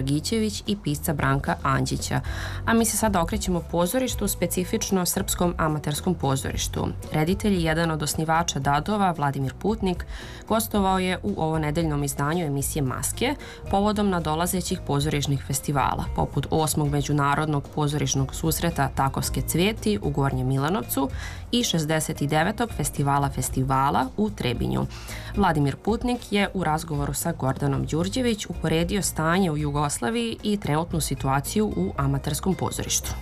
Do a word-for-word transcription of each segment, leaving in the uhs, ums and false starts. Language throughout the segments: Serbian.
Dragićević i pisca Branka Andžića. A mi se sada okrećemo pozorištu, specifično Srpskom amaterskom pozorištu. Reditelj i jedan od osnivača Dadova, Vladimir Putnik, gostovao je u ovonedeljnom izdanju emisije Maske povodom nadolazećih pozorišnih festivala, poput osmog međunarodnog pozorišnog susreta Takovske cvijeti u Gornjem Milanovcu i šezdeset devetog festivala festivala u Trebinju. Vladimir Putnik je u razgovoru sa Gordanom Đurđević uporedio stanje u Jugoslaviji i trenutnu situaciju u amaterskom pozorištu.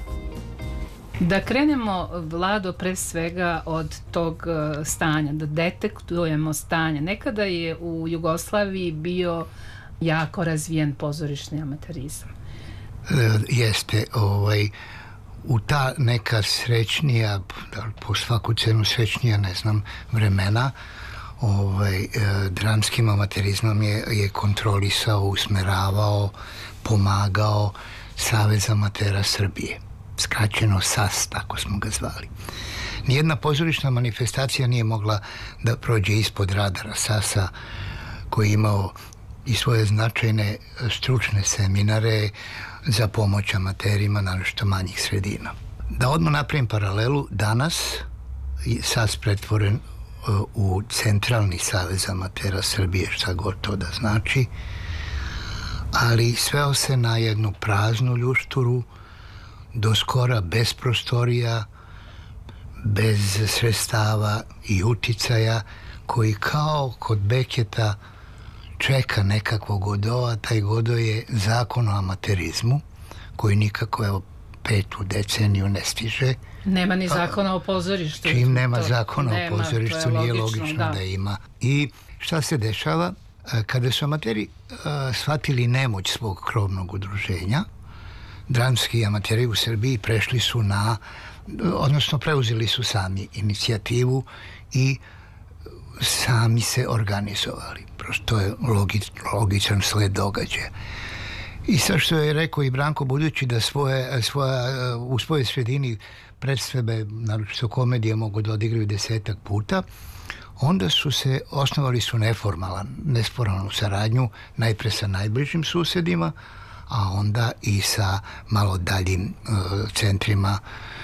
Da krenemo, Vlado, pre svega od tog stanja, da detektujemo stanje. Nekada je u Jugoslaviji bio jako razvijen pozorišni amaterizam. E, jeste, ovaj, u ta neka srećnija, po svaku cenu srećnija, ne znam, vremena, ovaj, e, dramskim amaterizmom je, je kontrolisao, usmeravao, pomagao Savez amatera Srbije. Skraćeno S A S, tako smo ga zvali. Nijedna pozorišna manifestacija nije mogla da prođe ispod radara S A S-a, koji je imao i svoje značajne stručne seminare za pomoć amaterima, naročito manjih sredina. Da odmah napravim paralelu, danas je S A S pretvoren u Centralni savez amatera Srbije, šta god to da znači, ali sveo se na jednu praznu ljušturu, do skora bez prostorija, bez sredstava i uticaja, koji kao kod Beketa čeka nekakvog Godoa. Taj Godo je zakon o amaterizmu, koji nikako, evo, petu deceniju ne stiže. Nema ni zakona o pozorištu. Čim nema zakona o pozorištu, nije logično da ima. I šta se dešava? Kada su amateri shvatili nemoć svog krovnog udruženja, dramski amateri u Srbiji prešli su na, odnosno preuzeli su sami inicijativu i sami se organizovali. Prosto to je logič, logičan sled događaja. I sad što je rekao i Branko, budući da svoje, svoja, u svojoj sredini predstave, naročito komedije, mogu da odigraju desetak puta, onda su se, osnovali su neformalan, neformalnu saradnju, najpre sa najbližim susedima, a onda i sa malo daljim uh, centrima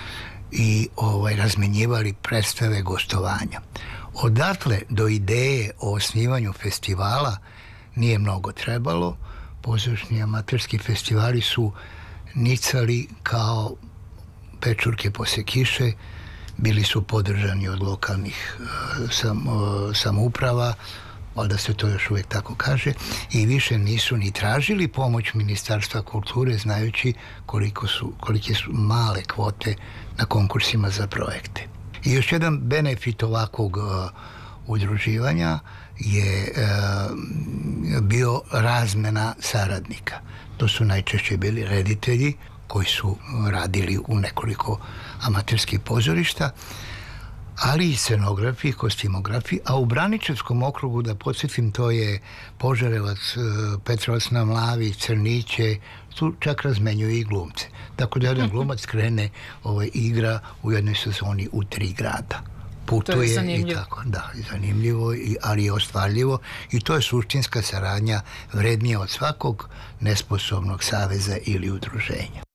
i ovaj, razmenjivali predstave gostovanja. Odatle do ideje o osnivanju festivala nije mnogo trebalo. Pozorišni amaterski festivali su nicali kao pečurke posle kiše, bili su podržani od lokalnih uh, sam, uh, samouprava, valjda se to još uvijek tako kaže, i više nisu ni tražili pomoć Ministarstva kulture, znajući koliko su, kolike su male kvote na konkursima za projekte. I još jedan benefit ovakvog uh, udruživanja je uh, bio razmena saradnika. To su najčešće bili reditelji koji su radili u nekoliko amaterskih pozorišta, ali i scenografi, kostimografi, a u Braničevskom okrugu, da podsjetim, to je Požarevac, Petrovac na Mlavi, Crniće, tu čak razmenjuju i glumce. Tako da jedan glumac krene ovaj, igra u jednoj sezoni u tri grada. Putuje i tako, da, zanimljivo, ali je ostvarljivo, i to je suštinska saradnja, vrednija od svakog nesposobnog saveza ili udruženja.